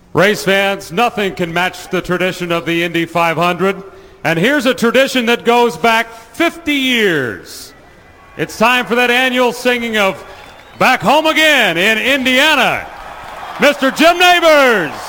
Race fans, nothing can match the tradition of the Indy 500. And here's a tradition that goes back 50 years. It's time for that annual singing of Back Home Again in Indiana. Mr. Jim Nabors.